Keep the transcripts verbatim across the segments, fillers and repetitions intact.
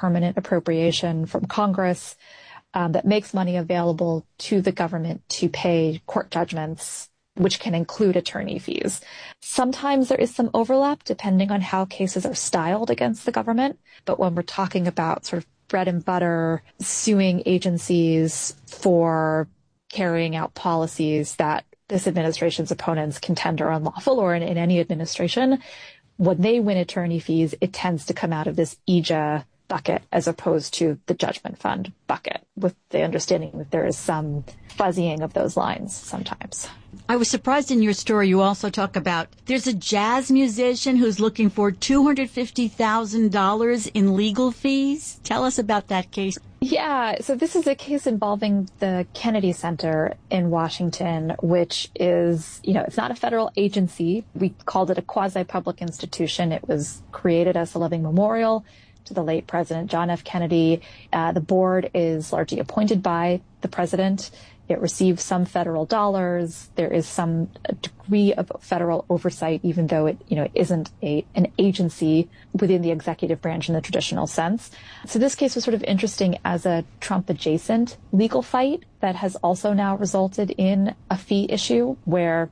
permanent appropriation from Congress um, that makes money available to the government to pay court judgments, which can include attorney fees. Sometimes there is some overlap depending on how cases are styled against the government. But when we're talking about sort of bread and butter suing agencies for carrying out policies that this administration's opponents contend are unlawful, or in, in any administration, when they win attorney fees, it tends to come out of this E J A bucket as opposed to the judgment fund bucket, with the understanding that there is some fuzzying of those lines sometimes. I was surprised in your story you also talk about there's a jazz musician who's looking for two hundred fifty thousand dollars in legal fees. Tell us about that case. Yeah, so this is a case involving the Kennedy Center in Washington, which is, you know, it's not a federal agency. We called it a quasi-public institution. It was created as a living memorial to the late President John F. Kennedy. Uh, the board is largely appointed by the president. It receives some federal dollars. There is some degree of federal oversight, even though it, you know, isn't a an agency within the executive branch in the traditional sense. So this case was sort of interesting as a Trump-adjacent legal fight that has also now resulted in a fee issue where,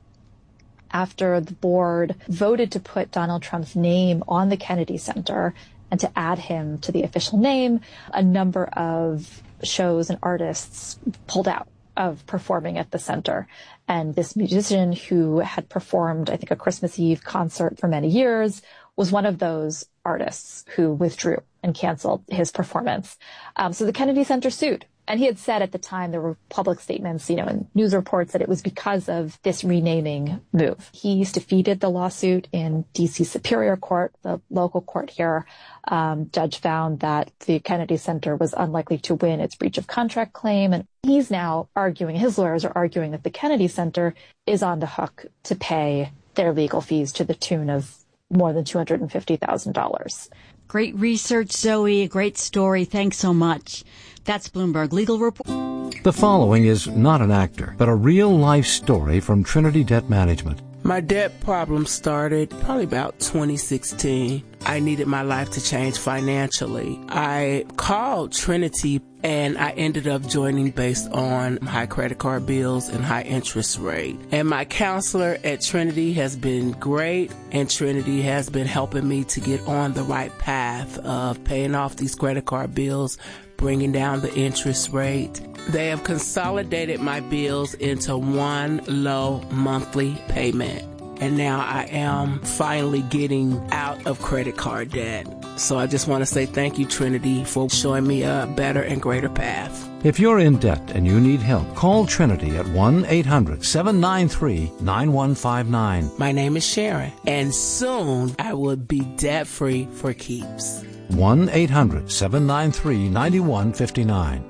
after the board voted to put Donald Trump's name on the Kennedy Center and to add him to the official name, a number of shows and artists pulled out of performing at the center. And this musician, who had performed, I think, a Christmas Eve concert for many years, was one of those artists who withdrew and canceled his performance. Um, so the Kennedy Center sued. And he had said at the time, there were public statements, you know, and news reports that it was because of this renaming move. He's defeated the lawsuit in D C Superior Court, the local court here. Um, judge found that the Kennedy Center was unlikely to win its breach of contract claim. And he's now arguing, his lawyers are arguing that the Kennedy Center is on the hook to pay their legal fees to the tune of more than two hundred fifty thousand dollars. Great research, Zoe. A great story. Thanks so much. That's Bloomberg Legal Report. The following is not an actor, but a real-life story from Trinity Debt Management. My debt problem started probably about twenty sixteen. I needed my life to change financially. I called Trinity and I ended up joining based on high credit card bills and high interest rate. And my counselor at Trinity has been great, and Trinity has been helping me to get on the right path of paying off these credit card bills, bringing down the interest rate. They have consolidated my bills into one low monthly payment. And now I am finally getting out of credit card debt. So I just want to say thank you, Trinity, for showing me a better and greater path. If you're in debt and you need help, call Trinity at one eight hundred seven nine three nine one five nine. My name is Sharon, and soon I will be debt-free for keeps. one eight hundred seven nine three nine one five nine.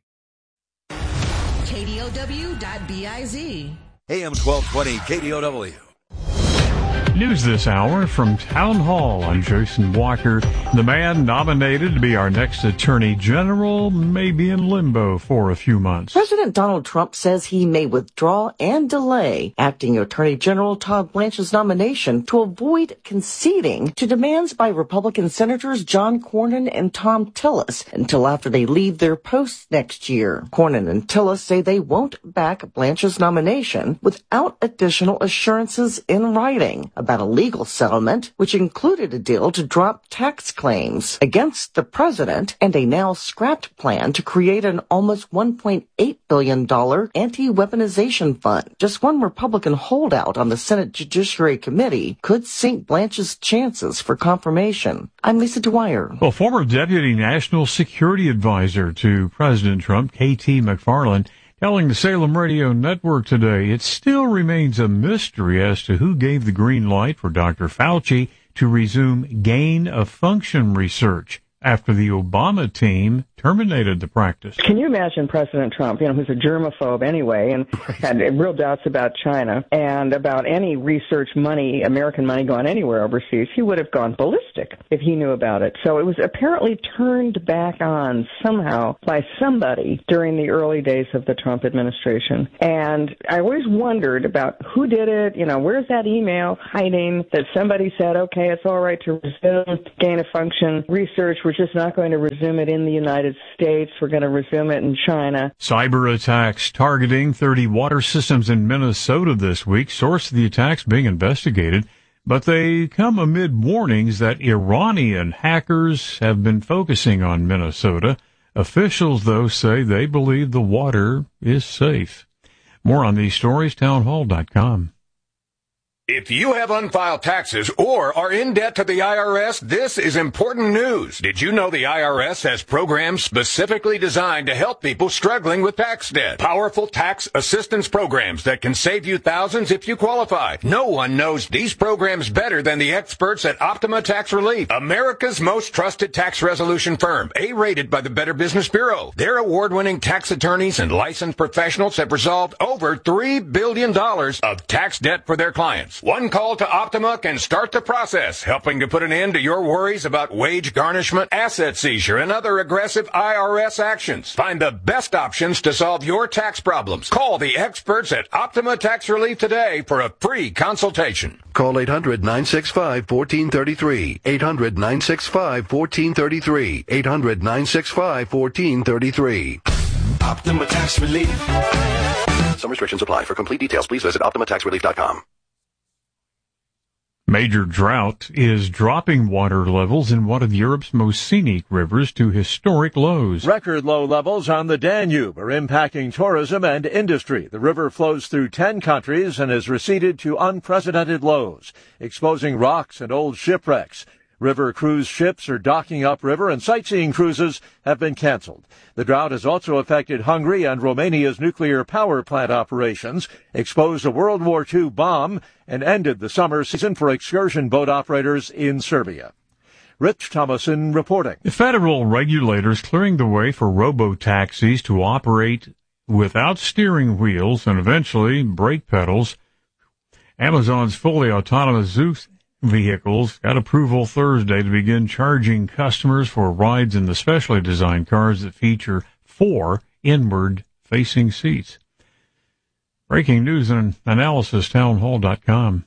K D O W dot biz. A M twelve twenty K D O W. News this hour from Town Hall. I'm Jason Walker. The man nominated to be our next Attorney General may be in limbo for a few months. President Donald Trump says he may withdraw and delay Acting Attorney General Todd Blanche's nomination to avoid conceding to demands by Republican Senators John Cornyn and Thom Tillis until after they leave their posts next year. Cornyn and Tillis say they won't back Blanche's nomination without additional assurances in writing about a legal settlement, which included a deal to drop tax claims against the president and a now scrapped plan to create an almost one point eight billion dollars anti-weaponization fund. Just one Republican holdout on the Senate Judiciary Committee could sink Blanche's chances for confirmation. I'm Lisa Dwyer. Well, former Deputy National Security Advisor to President Trump, K T McFarland, telling the Salem Radio Network today it still remains a mystery as to who gave the green light for Doctor Fauci to resume gain-of-function research after the Obama team terminated the practice. Can you imagine President Trump, you know, who's a germaphobe anyway, and had real doubts about China and about any research money, American money going anywhere overseas? He would have gone ballistic if he knew about it. So it was apparently turned back on somehow by somebody during the early days of the Trump administration. And I always wondered about who did it, you know, where's that email hiding that somebody said, okay, it's all right to resume gain-of-function research. We're just not going to resume it in the United States. We're going to resume it in China. Cyber attacks targeting thirty water systems in Minnesota this week. Source of the attacks being investigated, but they come amid warnings that Iranian hackers have been focusing on Minnesota. Officials, though, say they believe the water is safe. More on these stories, townhall dot com. If you have unfiled taxes or are in debt to the I R S, this is important news. Did you know the I R S has programs specifically designed to help people struggling with tax debt? Powerful tax assistance programs that can save you thousands if you qualify. No one knows these programs better than the experts at Optima Tax Relief, America's most trusted tax resolution firm, A-rated by the Better Business Bureau. Their award-winning tax attorneys and licensed professionals have resolved over three billion dollars of tax debt for their clients. One call to Optima can start the process, helping to put an end to your worries about wage garnishment, asset seizure, and other aggressive I R S actions. Find the best options to solve your tax problems. Call the experts at Optima Tax Relief today for a free consultation. Call eight hundred, nine six five, one four three three. eight hundred, nine six five, one four three three. eight hundred, nine six five, one four three three. Optima Tax Relief. Some restrictions apply. For complete details, please visit optima tax relief dot com. Major drought is dropping water levels in one of Europe's most scenic rivers to historic lows. Record low levels on the Danube are impacting tourism and industry. The river flows through ten countries and has receded to unprecedented lows, exposing rocks and old shipwrecks. River cruise ships are docking upriver and sightseeing cruises have been canceled. The drought has also affected Hungary and Romania's nuclear power plant operations, exposed a World War Two bomb, and ended the summer season for excursion boat operators in Serbia. Rich Thomason reporting. The federal regulators clearing the way for robo-taxis to operate without steering wheels and eventually brake pedals. Amazon's fully autonomous Zeus vehicles got approval Thursday to begin charging customers for rides in the specially designed cars that feature four inward-facing seats. Breaking news and analysis, townhall dot com.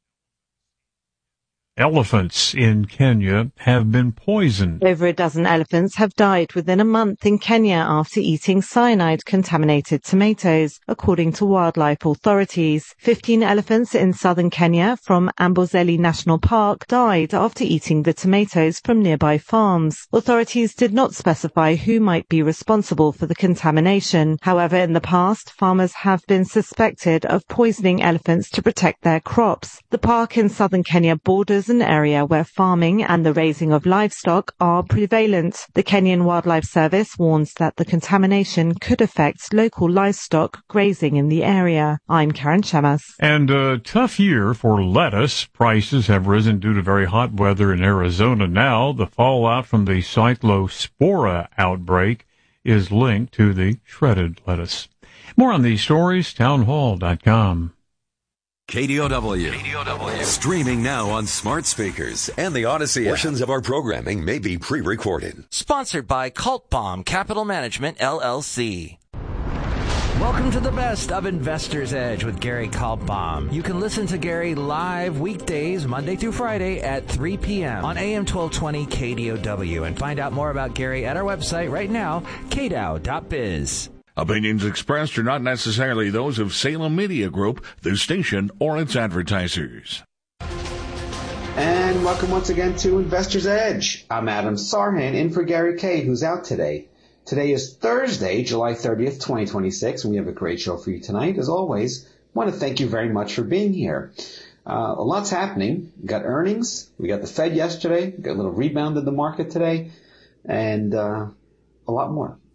Elephants in Kenya have been poisoned. Over a dozen elephants have died within a month in Kenya after eating cyanide-contaminated tomatoes, according to wildlife authorities. Fifteen elephants in southern Kenya from Amboseli National Park died after eating the tomatoes from nearby farms. Authorities did not specify who might be responsible for the contamination. However, in the past, farmers have been suspected of poisoning elephants to protect their crops. The park in southern Kenya borders an area where farming and the raising of livestock are prevalent. The Kenyan Wildlife Service warns that the contamination could affect local livestock grazing in the area. I'm Karen Chemas. And a tough year for lettuce. Prices have risen due to very hot weather in Arizona now. The fallout from the Cyclospora outbreak is linked to the shredded lettuce. More on these stories, townhall dot com. K D O W. K D O W. Streaming now on smart speakers and the Odyssey app. Portions of our programming may be pre-recorded. Sponsored by Cult Bomb Capital Management, L L C. Welcome to the best of Investor's Edge with Gary Kaltbaum. You can listen to Gary live weekdays, Monday through Friday at three p.m. on A M twelve twenty K D O W. And find out more about Gary at our website right now, k d o w dot biz. Opinions expressed are not necessarily those of Salem Media Group, the station, or its advertisers. And welcome once again to Investor's Edge. I'm Adam Sarhan, in for Gary Kay, who's out today. Today is Thursday, July thirtieth, twenty twenty-six, and we have a great show for you tonight. As always, I want to thank you very much for being here. Uh, a lot's happening. We got earnings. We got the Fed yesterday. We got a little rebound in the market today. And uh, a lot more.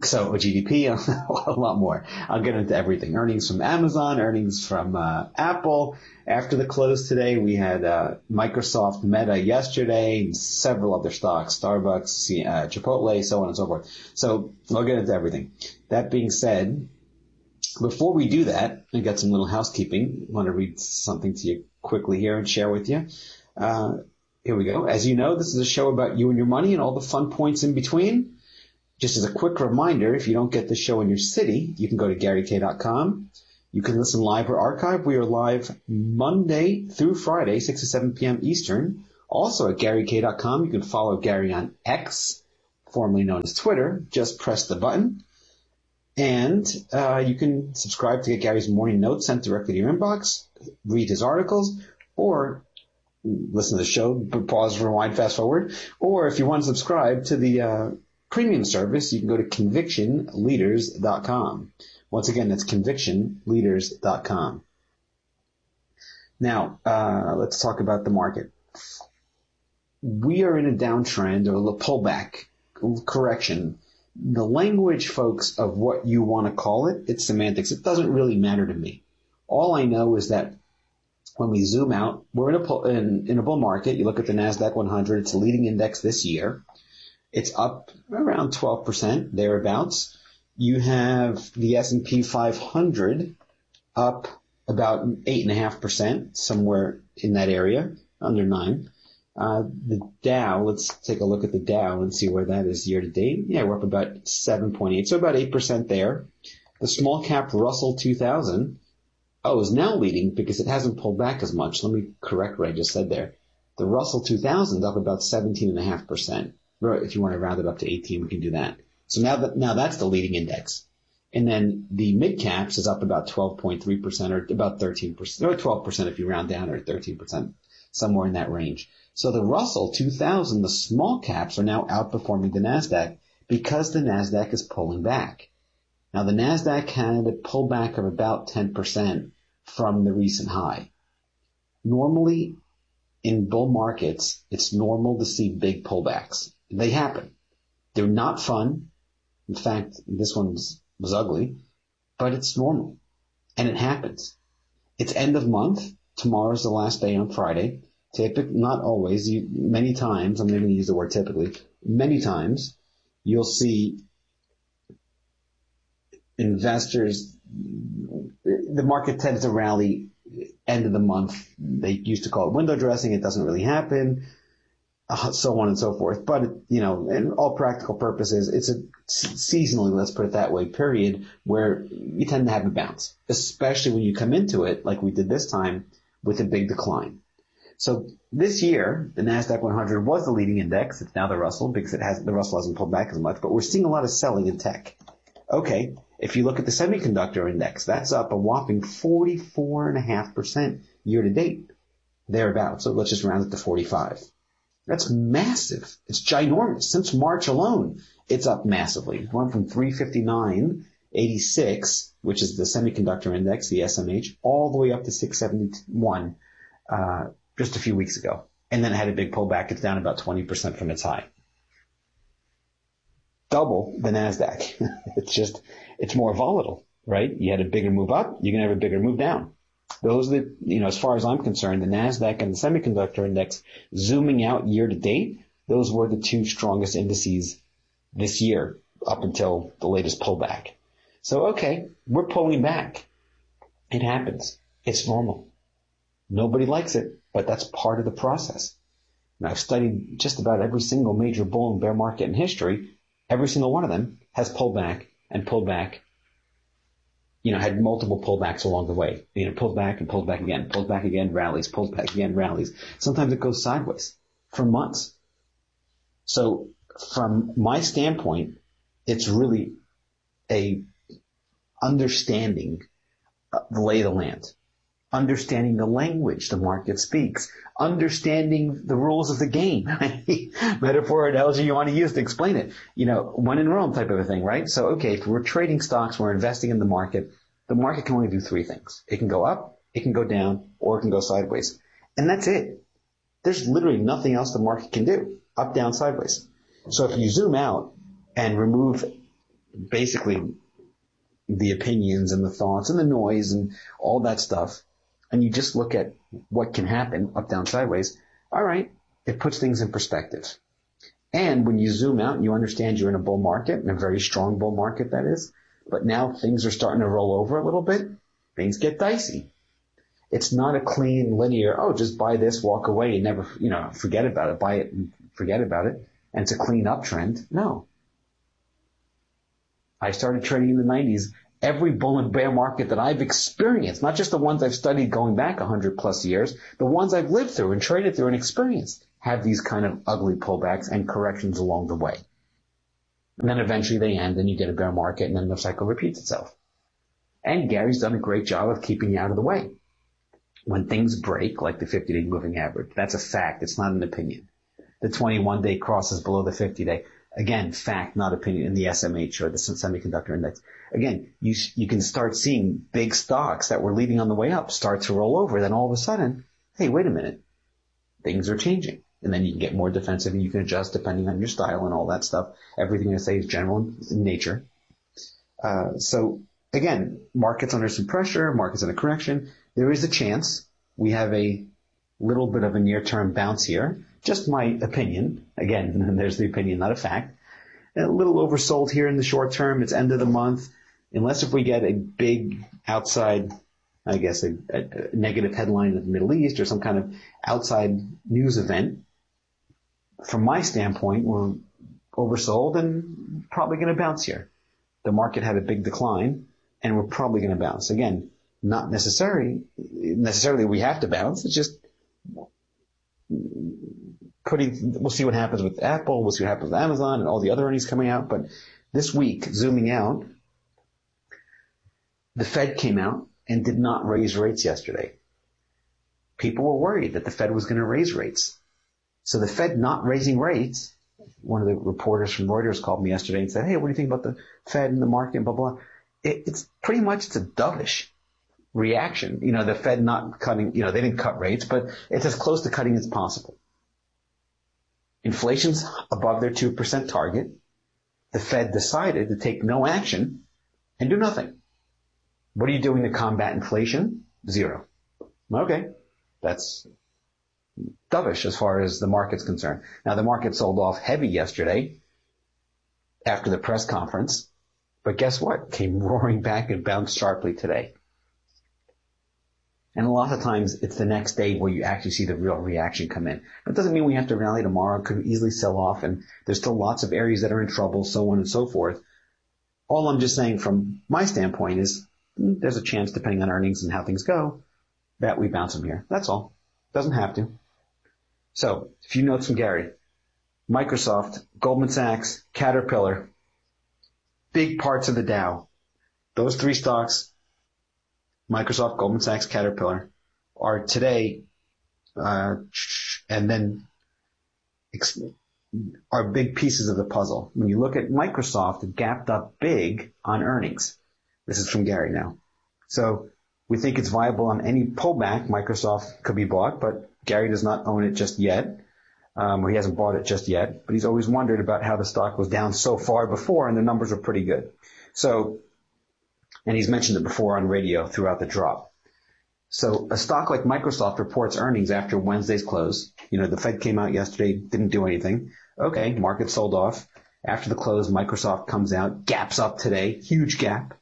So G D P, a lot more. I'll get into everything. Earnings from Amazon, earnings from uh, Apple. After the close today, we had uh, Microsoft, Meta yesterday, and several other stocks, Starbucks, uh, Chipotle, so on and so forth. So I'll get into everything. That being said, before we do that, I got some little housekeeping. I want to read something to you quickly here and share with you. Uh, here we go. As you know, this is a show about you and your money and all the fun points in between. Just as a quick reminder, if you don't get the show in your city, you can go to Gary K dot com. You can listen live or archive. We are live Monday through Friday, six to seven p.m. Eastern. Also at Gary K dot com, you can follow Gary on X, formerly known as Twitter. Just press the button. And uh, you can subscribe to get Gary's morning notes sent directly to your inbox, read his articles, or listen to the show, pause, rewind, fast forward. Or if you want to subscribe to the uh, premium service, you can go to conviction leaders dot com. Once again, that's conviction leaders dot com. Now, uh, let's talk about the market. We are in a downtrend or a pullback, correction. The language, folks, of what you want to call it, it's semantics. It doesn't really matter to me. All I know is that when we zoom out, we're in a, pull, in, in a bull market. You look at the NASDAQ one hundred. It's a leading index this year. It's up around twelve percent, thereabouts. You have the S and P five hundred up about eight point five percent, somewhere in that area, under nine. Uh, the Dow, let's take a look at the Dow and see where that is year to date. Yeah, we're up about seven point eight, so about eight percent there. The small cap Russell two thousand, oh, is now leading because it hasn't pulled back as much. Let me correct what I just said there. The Russell two thousand up about seventeen point five percent. If you want to round it up to eighteen, we can do that. So now that, now that's the leading index. And then the mid caps is up about twelve point three percent or about thirteen percent, or twelve percent if you round down, or thirteen percent, somewhere in that range. So the Russell two thousand, the small caps, are now outperforming the NASDAQ because the NASDAQ is pulling back. Now the NASDAQ had a pullback of about ten percent from the recent high. Normally, in bull markets, it's normal to see big pullbacks. They happen. They're not fun. In fact, this one was ugly, but it's normal. And it happens. It's end of month. Tomorrow's the last day on Friday. Typically, not always, you, many times, I'm not going to use the word typically, many times you'll see investors, the market tends to rally end of the month. They used to call it window dressing. It doesn't really happen. Uh, so on and so forth. But, you know, in all practical purposes, it's a seasonally, let's put it that way, period, where you tend to have a bounce, especially when you come into it, like we did this time, with a big decline. So this year, the NASDAQ one hundred was the leading index. It's now the Russell because it has, the Russell hasn't pulled back as much, but we're seeing a lot of selling in tech. Okay. If you look at the semiconductor index, that's up a whopping forty-four point five percent year to date, thereabouts. So let's just round it to forty-five. That's massive. It's ginormous. Since March alone, it's up massively. It went from three fifty-nine eighty-six, which is the semiconductor index, the S M H, all the way up to six seventy-one uh, just a few weeks ago. And then it had a big pullback. It's down about twenty percent from its high. Double the NASDAQ. It's just, it's more volatile, right? You had a bigger move up, you're going to have a bigger move down. Those that, you know, as far as I'm concerned, the NASDAQ and the semiconductor index zooming out year to date, those were the two strongest indices this year up until the latest pullback. So, okay, we're pulling back. It happens. It's normal. Nobody likes it, but that's part of the process. And I've studied just about every single major bull and bear market in history. Every single one of them has pulled back and pulled back, you know, had multiple pullbacks along the way. You know, pulled back and pulled back again, pulled back again, rallies, pulled back again, rallies. Sometimes it goes sideways for months. So from my standpoint, it's really a understanding the lay of the land, understanding the language the market speaks, understanding the rules of the game, metaphor, analogy you want to use to explain it. You know, when in Rome type of a thing, right? So, okay, if we're trading stocks, we're investing in the market, the market can only do three things. It can go up, it can go down, or it can go sideways. And that's it. There's literally nothing else the market can do. Up, down, sideways. So if you zoom out and remove basically the opinions and the thoughts and the noise and all that stuff, and you just look at what can happen up, down, sideways, all right, it puts things in perspective. And when you zoom out and you understand you're in a bull market, in a very strong bull market that is, but now things are starting to roll over a little bit, things get dicey. It's not a clean, linear, oh, just buy this, walk away, and never, you know, forget about it, buy it and forget about it, and it's a clean uptrend. No. I started trading in the nineties. Every bull and bear market that I've experienced, not just the ones I've studied going back one hundred plus years, the ones I've lived through and traded through and experienced, have these kind of ugly pullbacks and corrections along the way. And then eventually they end and you get a bear market and then the cycle repeats itself. And Gary's done a great job of keeping you out of the way. When things break, like the fifty-day moving average, that's a fact. It's not an opinion. The twenty-one day crosses below the fifty-day. Again, fact, not opinion, in the S M H or the semiconductor index. Again, you you can start seeing big stocks that were leading on the way up start to roll over. Then all of a sudden, hey, wait a minute, things are changing. And then you can get more defensive and you can adjust depending on your style and all that stuff. Everything I say is general in nature. Uh, so again, markets under some pressure, markets in a correction. There is a chance we have a little bit of a near-term bounce here. Just my opinion. Again, there's the opinion, not a fact. A little oversold here in the short term. It's end of the month. Unless if we get a big outside, I guess, a, a, a negative headline in the Middle East or some kind of outside news event, from my standpoint, we're oversold and probably going to bounce here. The market had a big decline, and we're probably going to bounce. Again, not necessarily, necessarily we have to bounce. It's just putting, we'll see what happens with Apple, we'll see what happens with Amazon and all the other earnings coming out. But this week, zooming out, the Fed came out and did not raise rates yesterday. People were worried that the Fed was going to raise rates. So the Fed not raising rates, one of the reporters from Reuters called me yesterday and said, hey, what do you think about the Fed and the market and blah, blah. It, it's pretty much it's a dovish reaction. You know, the Fed not cutting, you know, they didn't cut rates, but it's as close to cutting as possible. Inflation's above their two percent target. The Fed decided to take no action and do nothing. What are you doing to combat inflation? Zero. Okay. That's dovish as far as the market's concerned. Now, the market sold off heavy yesterday after the press conference, but guess what? Came roaring back and bounced sharply today. And a lot of times it's the next day where you actually see the real reaction come in. That doesn't mean we have to rally tomorrow. It could easily sell off, and there's still lots of areas that are in trouble, so on and so forth. All I'm just saying from my standpoint is there's a chance, depending on earnings and how things go, that we bounce from here. That's all. Doesn't have to. So, a few notes from Gary. Microsoft, Goldman Sachs, Caterpillar, big parts of the Dow. Those three stocks, Microsoft, Goldman Sachs, Caterpillar, are today, uh, and then ex- are big pieces of the puzzle. When you look at Microsoft, it gapped up big on earnings. This is from Gary now. So we think it's viable on any pullback. Microsoft could be bought, but Gary does not own it just yet. Um, or he hasn't bought it just yet, but he's always wondered about how the stock was down so far before, and the numbers were pretty good. So, and he's mentioned it before on radio throughout the drop. So a stock like Microsoft reports earnings after Wednesday's close. You know, the Fed came out yesterday, didn't do anything. Okay, market sold off. After the close, Microsoft comes out, gaps up today, huge gap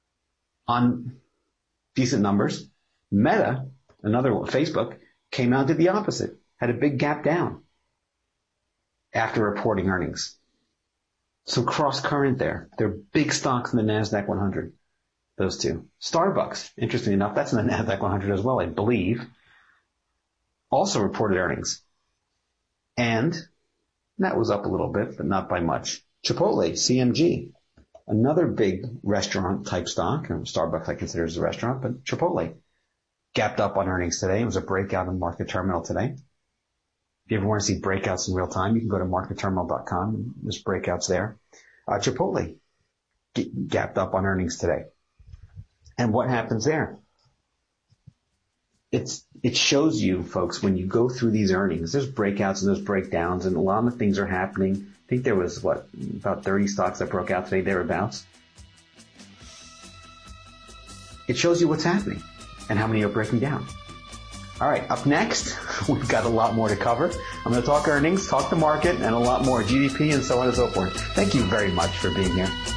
on decent numbers. Meta, another one, Facebook, came out, did the opposite, had a big gap down after reporting earnings. So cross current there. They're big stocks in the NASDAQ one hundred. Those two. Starbucks, interestingly enough, that's in the NASDAQ one hundred as well, I believe. Also reported earnings. And that was up a little bit, but not by much. Chipotle, C M G, another big restaurant type stock. Starbucks I consider as a restaurant, but Chipotle gapped up on earnings today. It was a breakout in Market Terminal today. If you ever want to see breakouts in real time, you can go to market terminal dot com. There's breakouts there. Uh, Chipotle g- gapped up on earnings today. And what happens there? It's, it shows you, folks, when you go through these earnings, there's breakouts and there's breakdowns, and a lot of things are happening. think there was, what, about thirty stocks that broke out today, thereabouts. It shows you what's happening and how many are breaking down. All right, up next, we've got a lot more to cover. I'm going to talk earnings, talk the market, and a lot more, G D P and so on and so forth. Thank you very much for being here.